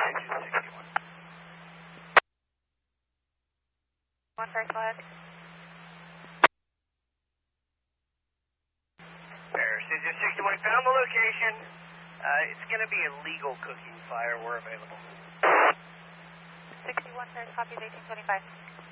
One first flag. There, Citizen 61 found the location. It's going to be a legal cooking fire. We're available. 61 first, copy 1825.